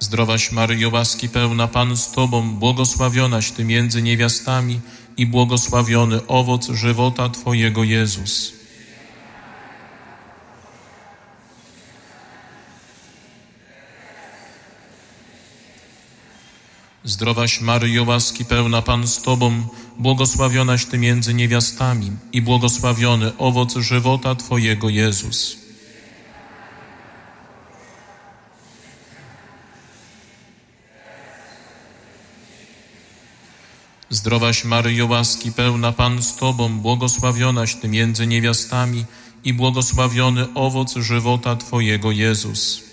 Zdrowaś Maryjo, łaski pełna, Pan z Tobą, błogosławionaś Ty między niewiastami i błogosławiony owoc żywota Twojego, Jezus. Zdrowaś Maryjo, łaski pełna, Pan z Tobą, błogosławionaś Ty między niewiastami i błogosławiony owoc żywota Twojego, Jezus. Zdrowaś Maryjo, łaski pełna, Pan z Tobą, błogosławionaś Ty między niewiastami i błogosławiony owoc żywota Twojego, Jezus.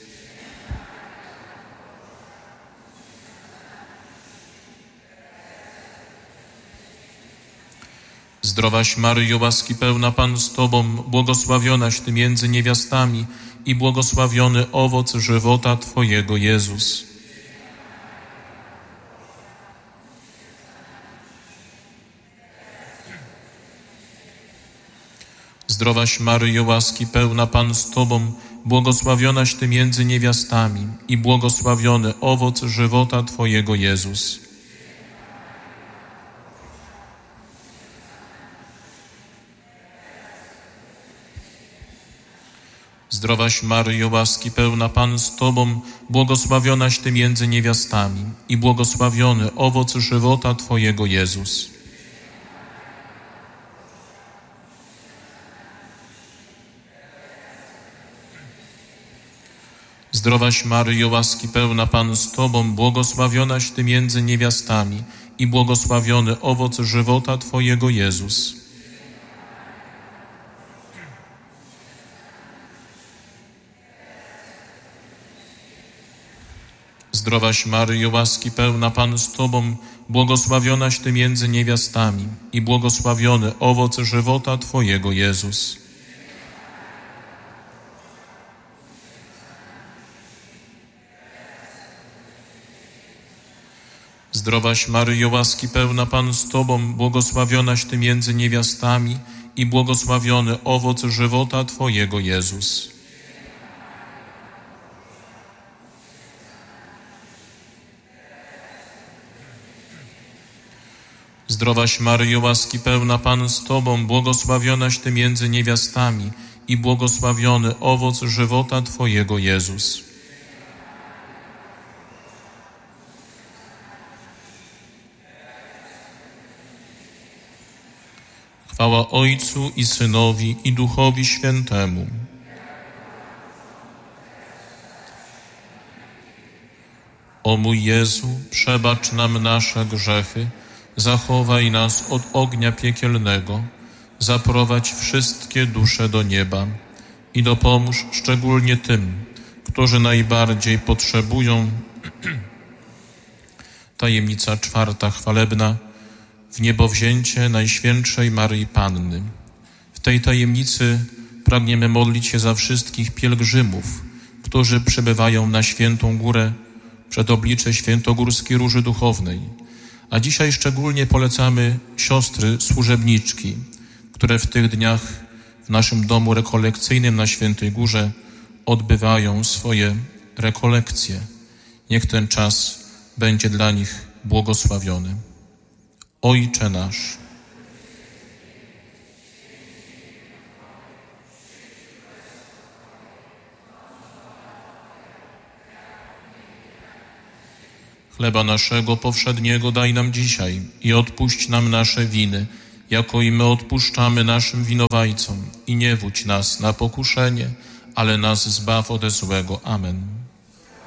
Zdrowaś Maryjo, łaski pełna, Pan z Tobą, błogosławionaś Ty między niewiastami i błogosławiony owoc żywota Twojego, Jezus. Zdrowaś Maryjo, łaski pełna, Pan z Tobą, błogosławionaś Ty między niewiastami i błogosławiony owoc żywota Twojego, Jezus. Zdrowaś Maryjo, łaski pełna, Pan z Tobą, błogosławionaś Ty między niewiastami i błogosławiony owoc żywota Twojego, Jezus. Zdrowaś Maryjo, łaski pełna, Pan z Tobą, błogosławionaś Ty między niewiastami i błogosławiony owoc żywota Twojego, Jezus. Zdrowaś Maryjo, łaski pełna, Pan z Tobą, błogosławionaś Ty między niewiastami i błogosławiony owoc żywota Twojego, Jezus. Zdrowaś Maryjo, łaski pełna, Pan z Tobą, błogosławionaś Ty między niewiastami i błogosławiony owoc żywota Twojego, Jezus. Zdrowaś Maryjo, łaski pełna, Pan z Tobą, błogosławionaś Ty między niewiastami i błogosławiony owoc żywota Twojego, Jezus. Chwała Ojcu i Synowi i Duchowi Świętemu. O mój Jezu, przebacz nam nasze grzechy, zachowaj nas od ognia piekielnego, zaprowadź wszystkie dusze do nieba i dopomóż szczególnie tym, którzy najbardziej potrzebują. Tajemnica czwarta chwalebna, wniebowzięcie Najświętszej Maryi Panny. W tej tajemnicy pragniemy modlić się za wszystkich pielgrzymów, którzy przybywają na Świętą Górę przed oblicze Świętogórskiej Róży Duchownej. A dzisiaj szczególnie polecamy siostry służebniczki, które w tych dniach w naszym domu rekolekcyjnym na Świętej Górze odbywają swoje rekolekcje. Niech ten czas będzie dla nich błogosławiony. Ojcze nasz, chleba naszego powszedniego daj nam dzisiaj i odpuść nam nasze winy, jako i my odpuszczamy naszym winowajcom. I nie wódź nas na pokuszenie, ale nas zbaw ode złego. Amen.